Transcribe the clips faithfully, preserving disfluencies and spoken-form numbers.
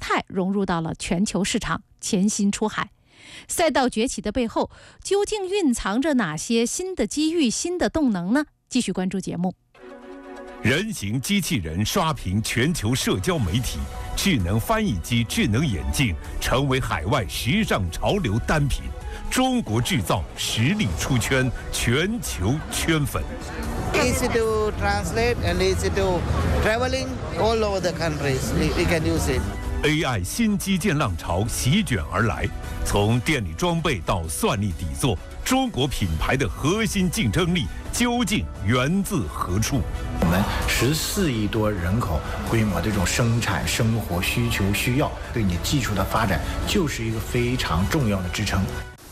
态融入到了全球市场，潜心出海。赛道崛起的背后，究竟蕴藏着哪些新的机遇、新的动能呢？继续关注节目。 人形机器人刷屏全球社交媒体，智能翻译机、智能眼镜成为海外时尚潮流单品。中国制造实力出圈，全球圈粉。 Easy to translate and easy to traveling all over the countries. We, we can use it. A I 新基建浪潮席卷而来，从电力装备到算力底座，中国品牌的核心竞争力究竟源自何处？ 我们十四亿多人口规模的这种生产生活需求需要，对你技术的发展就是一个非常重要的支撑。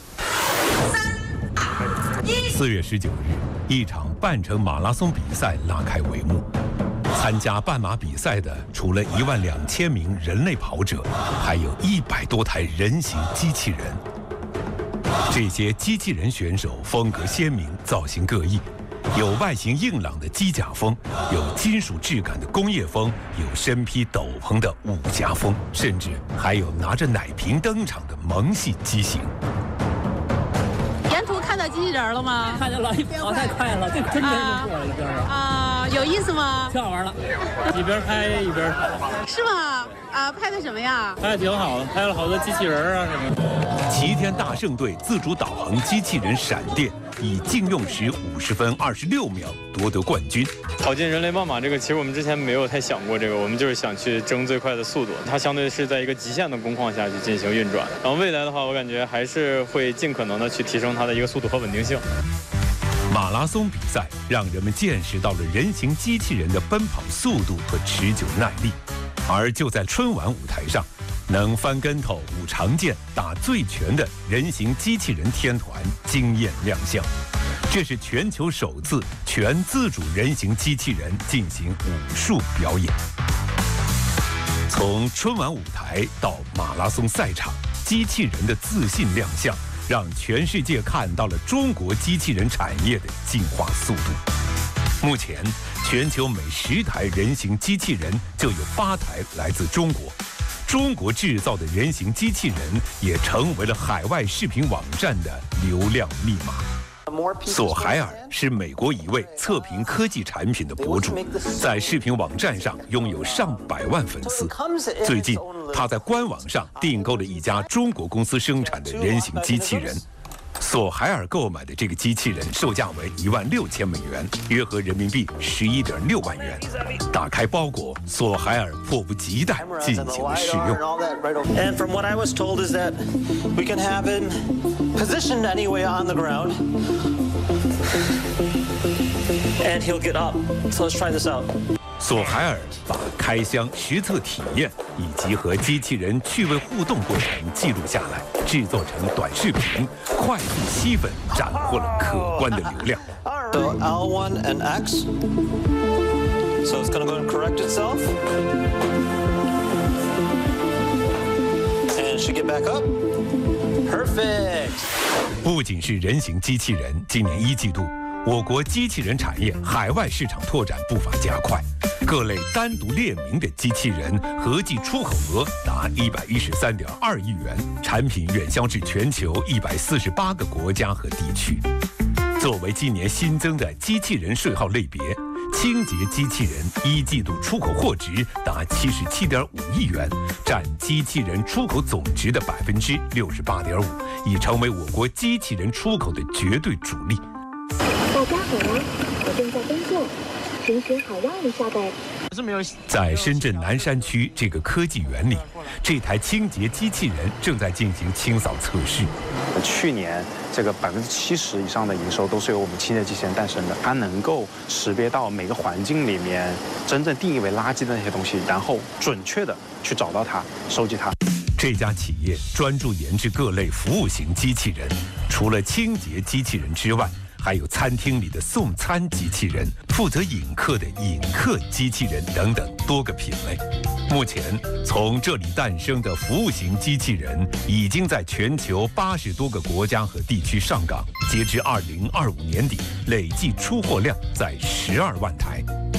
四月十九日，一场半程马拉松比赛拉开帷幕。参加半马比赛的，除了一万两千名人类跑者，还有一百多台人形机器人。这些机器人选手风格鲜明，造型各异，有外形硬朗的机甲风，有金属质感的工业风，有身披斗篷的武侠风，甚至还有拿着奶瓶登场的萌系机型。 沿途看到机器人了吗？ 看见了，跑太快了，这真的是过了一边了。 啊，有意思吗？ 挺好玩了，一边拍一边跑。 是吗？啊，拍的什么呀？ 拍的挺好的，拍了好多机器人啊什么的。 齐天大圣队自主导航机器人闪电以净用时五十分二十六秒夺得冠军。 跑进人类半马这个，其实我们之前没有太想过这个，我们就是想去争最快的速度。它相对是在一个极限的工况下去进行运转。然后未来的话，我感觉还是会尽可能的去提升它的一个速度和稳定性。 马拉松比赛让人们见识到了人形机器人的奔跑速度和持久耐力，而就在春晚舞台上，能翻跟头、舞长剑、打醉拳的人形机器人天团惊艳亮相。这是全球首次全自主人形机器人进行武术表演。从春晚舞台到马拉松赛场，机器人的自信亮相，让全世界看到了中国机器人产业的进化速度。目前，全球每十台人形机器人就有八台来自中国。中国制造的人形机器人也成为了海外视频网站的流量密码。索海尔是美国一位测评科技产品的博主，在视频网站上拥有上百万粉丝。最近，他在官网上订购了一家中国公司生产的人形机器人。索海尔购买的这个机器人售价为一万六千美元，约合人民币十一点六万元。打开包裹，索海尔迫不及待进行了试用。 And from what I was told is that we can have him positioned anywhere on the ground, and he'll get up. So let's try this out. 索海尔把开箱实测体验以及和机器人趣味互动过程记录下来，制作成短视频，快速吸粉，斩获了可观的流量。 So L one and X. So it's going to go and correct itself. And it should get back up. Perfect. 不仅是人形机器人，今年一季度，我国机器人产业海外市场拓展步伐加快，各类单独列明的机器人合计出口额达一百一十三点二亿元，产品远销至全球一百四十八个国家和地区。作为今年新增的机器人税号类别，清洁机器人一季度出口货值达七十七点五亿元，占机器人出口总值的百分之六十八点五，已成为我国机器人出口的绝对主力。 大家好，我正在工作，请使海外下载。 在深圳南山区这个科技园里，这台清洁机器人正在进行清扫测试。 去年这个百分之七十以上的营收都是由我们清洁机器人诞生的，它能够识别到每个环境里面真正定义为垃圾的那些东西，然后准确的去找到它，收集它。 这家企业专注研制各类服务型机器人，除了清洁机器人之外，还有餐厅里的送餐机器人、负责引客的引客机器人等等多个品类。目前，从这里诞生的服务型机器人已经在全球八十多个国家和地区上岗，截至二零二五年底，累计出货量在十二万台。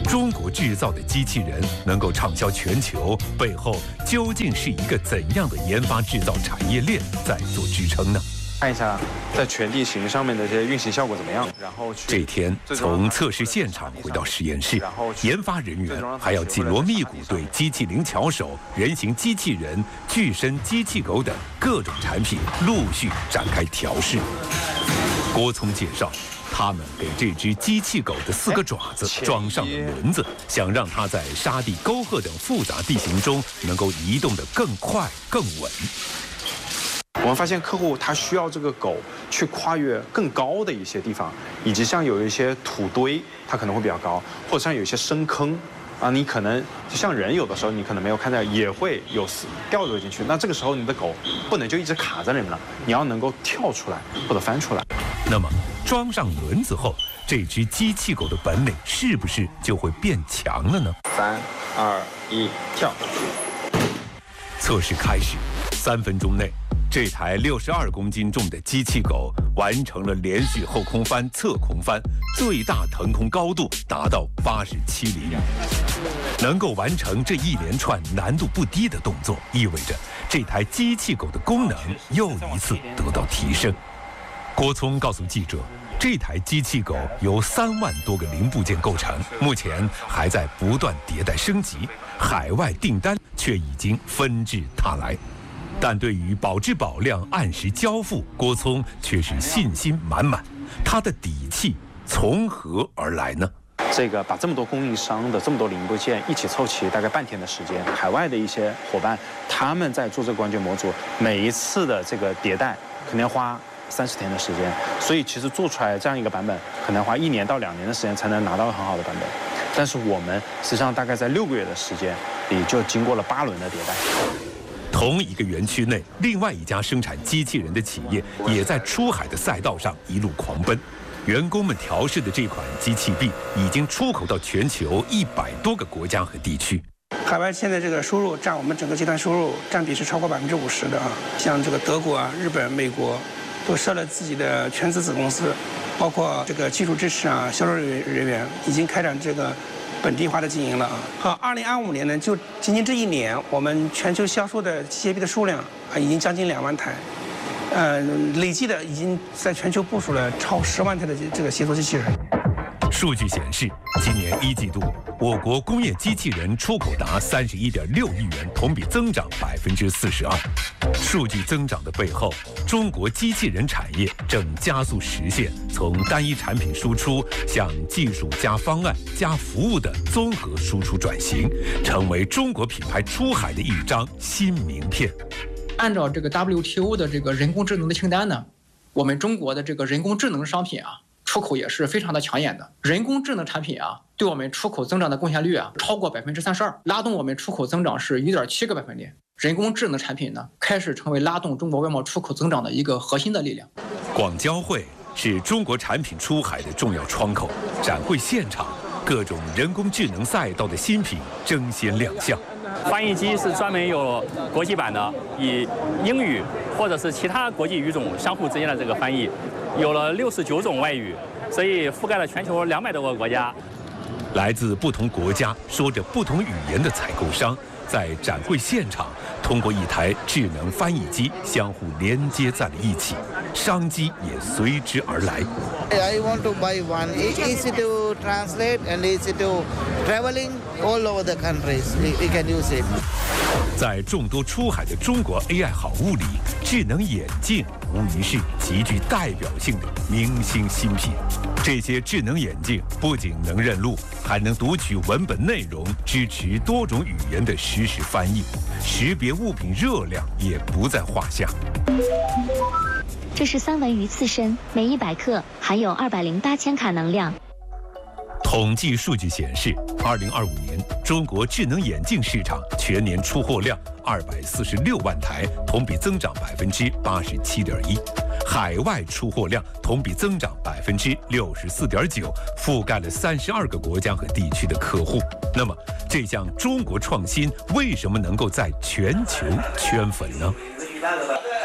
中国制造的机器人能够畅销全球，背后究竟是一个怎样的研发制造产业链在做支撑呢？ 看一下在全地形上面的这些运行效果怎么样，然后这天从测试现场回到实验室，研发人员还要紧锣密鼓对机器灵巧手、人形机器人、巨身机器狗等各种产品陆续展开调试。郭聪介绍，他们给这只机器狗的四个爪子装上了轮子，想让它在沙地、沟壑等复杂地形中能够移动得更快、更稳。 我们发现客户他需要这个狗去跨越更高的一些地方，以及像有一些土堆，它可能会比较高，或者像有一些深坑，啊，你可能就像人有的时候你可能没有看到，也会有掉落进去。那这个时候你的狗不能就一直卡在里面了，你要能够跳出来或者翻出来。 那么装上轮子后，这只机器狗的本领是不是就会变强了呢？ 三、二、一，跳！ 测试开始，三分钟内。这台六十二公斤重的机器狗完成了连续后空翻、侧空翻，最大腾空高度达到八十七厘米。能够完成这一连串难度不低的动作，意味着这台机器狗的功能又一次得到提升。郭聪告诉记者，这台机器狗由三万多个零部件构成，目前还在不断迭代升级，海外订单却已经纷至沓来。但对于保质保量、按时交付，郭聪却是信心满满。他的底气从何而来呢？ 这个把这么多供应商的这么多零部件一起凑齐，大概半天的时间。海外的一些伙伴，他们在做这个光学模组，每一次的这个迭代，可能要花三十天的时间。所以其实做出来这样一个版本，可能花一年到两年的时间才能拿到很好的版本。但是我们实际上大概在六个月的时间里，就经过了八轮的迭代。 同一个园区内，另外一家生产机器人的企业也在出海的赛道上一路狂奔。员工们调试的这款机器臂已经出口到全球一百多个国家和地区。 海外现在这个收入占我们整个集团收入占比是超过百分之五十的啊。像这个德国啊、日本、美国，都设了自己的全资子公司，包括这个技术支持啊、销售人员已经开展这个本地化的经营了啊。和二零二五年呢，就仅仅这一年，我们全球销售的机械臂的数量啊，已经将近两万台，呃，累计的已经在全球部署了超十万台的这个协作机器人。 数据显示，今年一季度，我国工业机器人出口达三十一点六亿元，同比增长百分之四十二。数据增长的背后，中国机器人产业正加速实现从单一产品输出向技术加方案加服务的综合输出转型，成为中国品牌出海的一张新名片。 按照这个 W T O 的这个人工智能的清单呢，我们中国的这个人工智能商品啊，出口也是非常的抢眼的。人工智能产品啊，对我们出口增长的贡献率啊，超过百分之三十二，拉动我们出口增长是一点七个百分点。人工智能产品呢，开始成为拉动中国外贸出口增长的一个核心的力量。 广交会是中国产品出海的重要窗口，展会现场，各种人工智能赛道的新品争先亮相。 翻译机是专门有国际版的，以英语或者是其他国际语种相互之间的这个翻译，有了六十九种外语，所以覆盖了全球两百多个国家。 来自不同国家、说着不同语言的采购商，在展会现场通过一台智能翻译机相互连接在了一起，商机也随之而来。 I want to buy one. Easy to translate and easy to traveling all over the countries. We can use it. 在众多出海的中国 A I 好物里，智能眼镜无疑是极具代表性的明星新品。这些智能眼镜不仅能认路，还能读取文本内容，支持多种语言的实时翻译，识别物品热量也不在话下。 这是三文鱼刺身，每一百克含有二百零八千卡能量。 统计数据显示，二零二五年中国智能眼镜市场全年出货量二百四十六万台，同比增长百分之八十七点一；海外出货量同比增长百分之六十四点九，覆盖了三十二个国家和地区的客户。那么，这项中国创新为什么能够在全球圈粉呢？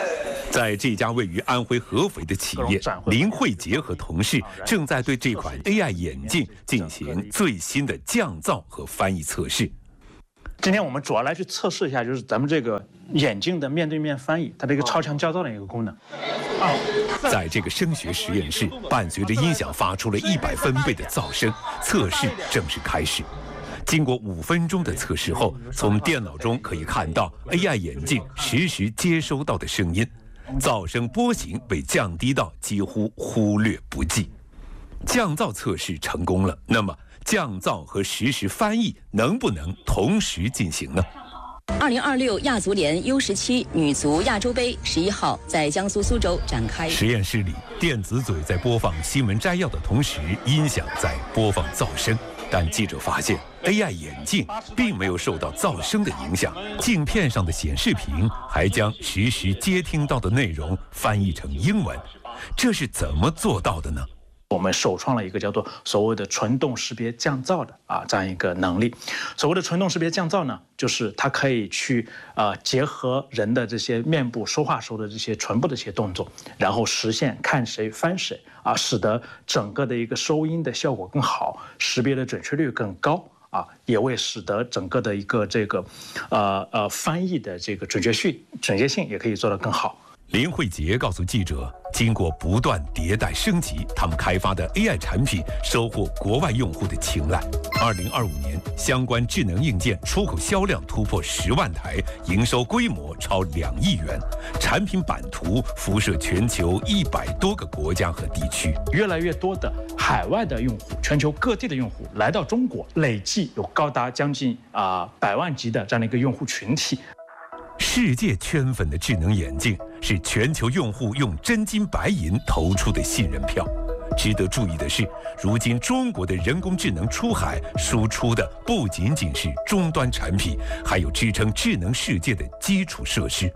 在这家位于安徽合肥的企业，林慧杰和同事正在对这款 A I 眼镜进行最新的降噪和翻译测试。 今天我们主要来去测试一下，就是咱们这个眼镜的面对面翻译，它的一个超强降噪的一个功能。 在这个声学实验室，伴随着音响发出了一百分贝的噪声，测试正式开始。经过五分钟的测试后，从电脑中可以看到 A I 眼镜实时接收到的声音，噪声波形被降低到几乎忽略不计。降噪测试成功了，那么降噪和实时翻译能不能同时进行呢？ 二零二六亚足联 U 十七女足亚洲杯十一号在江苏苏州展开。 实验室里，电子嘴在播放新闻摘要的同时，音响在播放噪声。但记者发现 ，A I 眼镜并没有受到噪声的影响，镜片上的显示屏还将实时接听到的内容翻译成英文，这是怎么做到的呢？ 我们首创了一个叫做所谓的纯动识别降噪的啊这样一个能力。所谓的纯动识别降噪呢，就是它可以去呃结合人的这些面部说话时候的这些唇部的一些动作，然后实现看谁翻谁啊，使得整个的一个收音的效果更好，识别的准确率更高啊，也为使得整个的一个这个呃呃翻译的这个准确性准确性也可以做得更好。 林慧杰告诉记者，经过不断迭代升级，他们开发的 A I 产品收获国外用户的青睐。二零二五年，相关智能硬件出口销量突破十万台，营收规模超两亿元，产品版图辐射全球一百多个国家和地区。 越来越多的海外的用户，全球各地的用户来到中国，累计有高达将近啊、呃、百万级的这样的一个用户群体。 世界圈粉的智能眼镜是全球用户用真金白银投出的信任票。值得注意的是，如今中国的人工智能出海输出的不仅仅是终端产品，还有支撑智能世界的基础设施。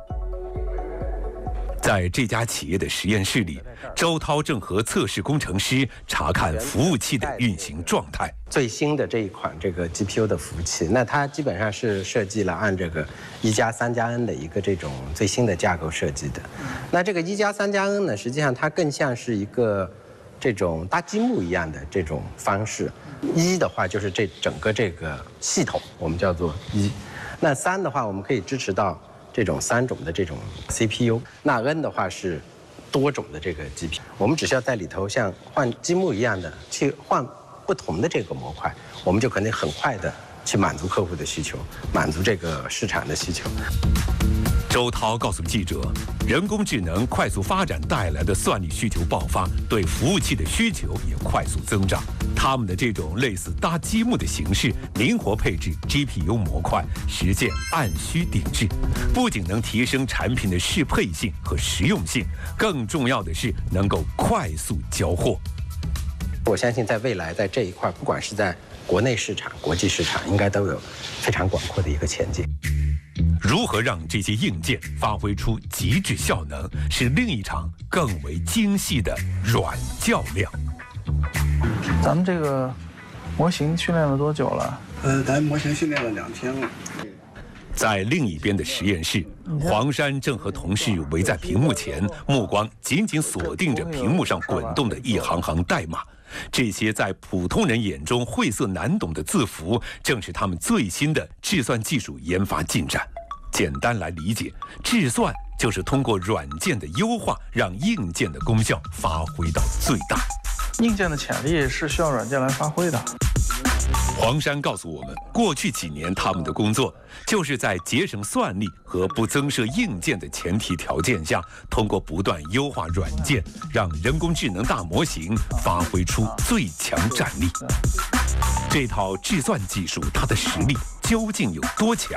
在这家企业的实验室里，周涛正和测试工程师查看服务器的运行状态。 最新的这一款这个 G P U 的服务器，那它基本上是设计了按这个一加三加 N 的一个这种最新的架构设计的。那这个一加三加 N 呢，实际上它更像是一个这种搭积木一样的这种方式。一的话就是这整个这个系统，我们叫做一。那三的话，我们可以支持到这种三种的这种 C P U。那 N 的话是多种的这个 G P U。我们只需要在里头像换积木一样的去换不同的这个模块，我们就可能很快的去满足客户的需求，满足这个市场的需求。 周涛告诉记者，人工智能快速发展带来的算力需求爆发，对服务器的需求也快速增长。他们的这种类似搭积木的形式，灵活配置 G P U 模块，实现按需定制，不仅能提升产品的适配性和实用性，更重要的是能够快速交货。 我相信在未来，在这一块，不管是在国内市场、国际市场，应该都有非常广阔的一个前景。 如何让这些硬件发挥出极致效能，是另一场更为精细的软较量。 咱们这个模型训练了多久了？ 呃，咱模型训练了两天了。 在另一边的实验室，黄山正和同事围在屏幕前，目光紧紧锁定着屏幕上滚动的一行行代码。这些在普通人眼中晦涩难懂的字符，正是他们最新的计算技术研发进展。简单来理解，计算就是通过软件的优化，让硬件的功效发挥到最大。 硬件的潜力是需要软件来发挥的。 黄山告诉我们，过去几年他们的工作就是在节省算力和不增设硬件的前提条件下，通过不断优化软件，让人工智能大模型发挥出最强战力。这套计算技术，它的实力究竟有多强？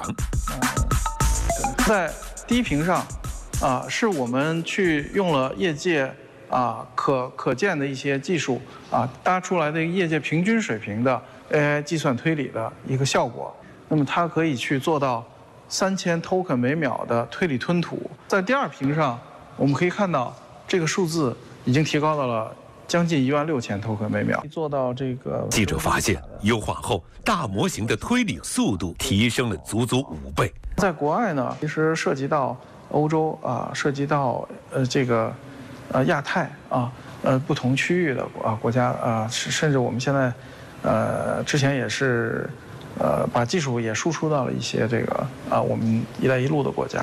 在低频上，啊，是我们去用了业界啊可可见的一些技术啊，搭出来的业界平均水平的 A I 计算推理的一个效果。那么它可以去做到三千 token 每秒的推理吞吐。在第二屏上，我们可以看到这个数字已经提高到了将近一万六千 token 每秒。做到这个， 记者发现，优化后大模型的推理速度提升了足足五倍。 在国外呢，其实涉及到欧洲啊，涉及到呃这个呃亚太啊，呃不同区域的啊国家啊，甚至我们现在呃之前也是呃把技术也输出到了一些这个啊我们“一带一路”的国家。